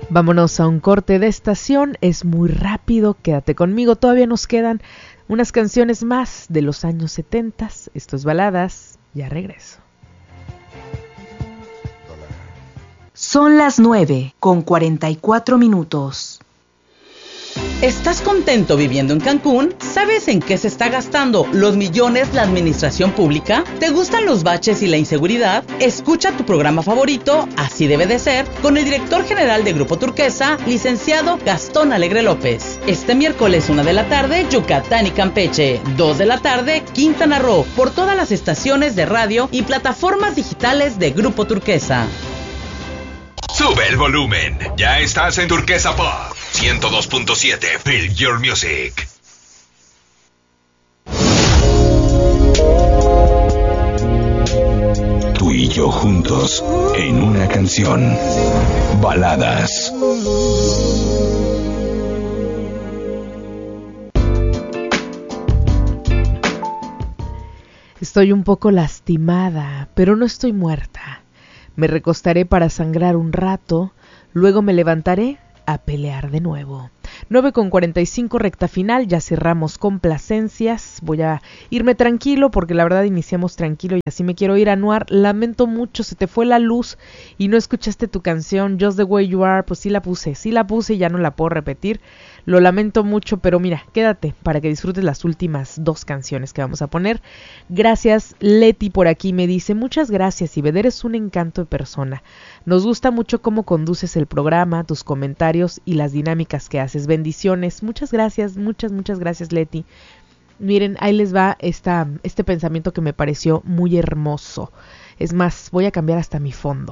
Vámonos a un corte de estación, es muy rápido, quédate conmigo, todavía nos quedan unas canciones más de los años 70, esto es Baladas, ya regreso. Son las 9:44. ¿Estás contento viviendo en Cancún? ¿Sabes en qué se está gastando los millones la administración pública? ¿Te gustan los baches y la inseguridad? Escucha tu programa favorito, Así debe de ser, con el director general de Grupo Turquesa, licenciado Gastón Alegre López. Este miércoles 1 de la tarde, Yucatán y Campeche. 2 de la tarde, Quintana Roo, por todas las estaciones de radio y plataformas digitales de Grupo Turquesa. Sube el volumen, ya estás en Turquesa Pop 102.7, Feel Your Music. Tú y yo juntos en una canción. Baladas. Estoy un poco lastimada, pero no estoy muerta. Me recostaré para sangrar un rato, luego me levantaré a pelear de nuevo. 9:45, recta final, ya cerramos complacencias. Voy a irme tranquilo porque la verdad iniciamos tranquilo y así me quiero ir. Anuar, lamento mucho, se te fue la luz y no escuchaste tu canción Just the Way You Are. Pues sí la puse y ya no la puedo repetir. Lo lamento mucho, pero mira, quédate para que disfrutes las últimas 2 canciones que vamos a poner. Gracias, Leti por aquí me dice, muchas gracias, Ivette, eres un encanto de persona. Nos gusta mucho cómo conduces el programa, tus comentarios y las dinámicas que haces. Bendiciones, muchas gracias, muchas gracias, Leti. Miren, ahí les va este pensamiento que me pareció muy hermoso. Es más, voy a cambiar hasta mi fondo.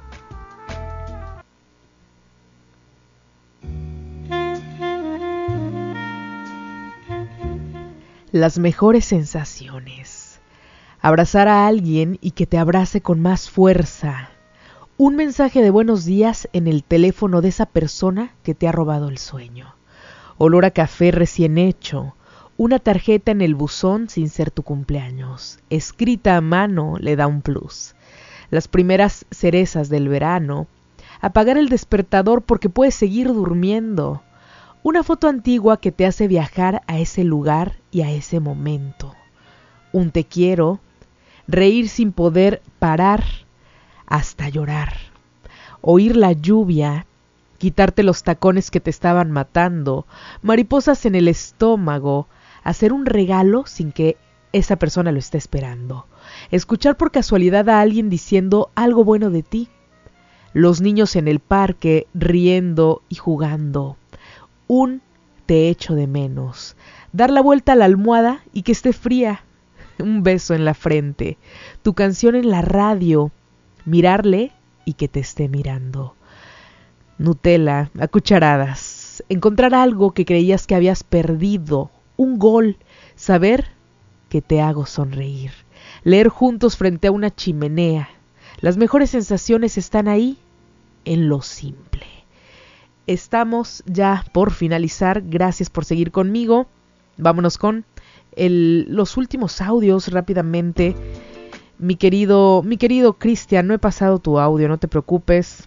Las mejores sensaciones. Abrazar a alguien y que te abrace con más fuerza. Un mensaje de buenos días en el teléfono de esa persona que te ha robado el sueño. Olor a café recién hecho. Una tarjeta en el buzón sin ser tu cumpleaños. Escrita a mano le da un plus. Las primeras cerezas del verano. Apagar el despertador porque puedes seguir durmiendo. Una foto antigua que te hace viajar a ese lugar y a ese momento. Un te quiero, reír sin poder parar hasta llorar. Oír la lluvia, quitarte los tacones que te estaban matando, mariposas en el estómago, hacer un regalo sin que esa persona lo esté esperando. Escuchar por casualidad a alguien diciendo algo bueno de ti. Los niños en el parque riendo y jugando. Un te echo de menos. Dar la vuelta a la almohada y que esté fría. Un beso en la frente. Tu canción en la radio. Mirarle y que te esté mirando. Nutella a cucharadas. Encontrar algo que creías que habías perdido. Un gol. Saber que te hago sonreír. Leer juntos frente a una chimenea. Las mejores sensaciones están ahí, en lo simple. Estamos ya por finalizar. Gracias por seguir conmigo. Vámonos con los últimos audios rápidamente. Mi querido Cristian, no he pasado tu audio, no te preocupes.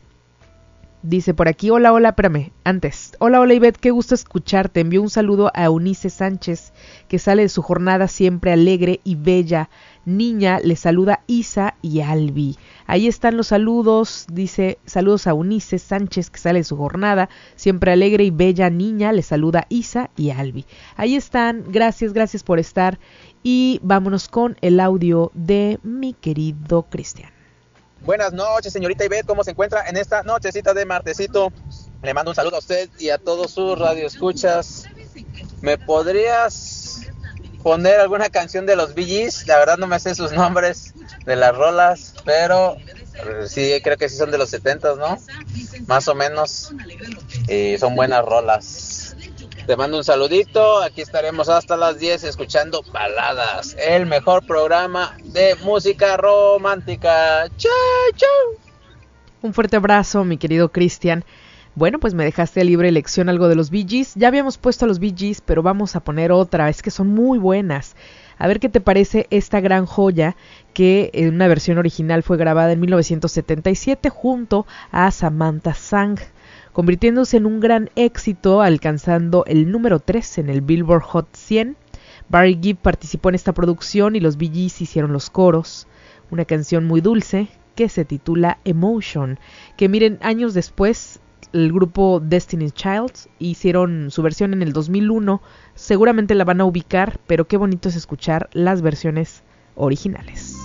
Dice por aquí, hola, espérame, antes. Hola, Ivette, qué gusto escucharte. Envío un saludo a Eunice Sánchez, que sale de su jornada siempre alegre y bella. Niña, le saluda Isa y Albi. Ahí están los saludos, dice, saludos a Eunice Sánchez, que sale de su jornada siempre alegre y bella. Niña, le saluda Isa y Albi. Ahí están, gracias por estar. Y vámonos con el audio de mi querido Cristian. Buenas noches, señorita Ivette, ¿cómo se encuentra en esta nochecita de martesito? Le mando un saludo a usted y a todos sus radioescuchas. ¿Me podrías poner alguna canción de los Bee Gees? La verdad no me sé sus nombres de las rolas, pero sí, creo que sí son de los 70s, ¿no? Más o menos. Son buenas rolas. Te mando un saludito, aquí estaremos hasta las 10 escuchando Baladas, el mejor programa de música romántica. ¡Chau, chau! Un fuerte abrazo, mi querido Cristian. Bueno, pues me dejaste a libre elección algo de los Bee Gees. Ya habíamos puesto a los Bee Gees, pero vamos a poner otra, es que son muy buenas. A ver qué te parece esta gran joya que en una versión original fue grabada en 1977 junto a Samantha Sang, convirtiéndose en un gran éxito, alcanzando el número 3 en el Billboard Hot 100. Barry Gibb participó en esta producción y los Bee Gees hicieron los coros. Una canción muy dulce que se titula Emotion, que miren, años después el grupo Destiny's Child hicieron su versión en el 2001, seguramente la van a ubicar, pero qué bonito es escuchar las versiones originales.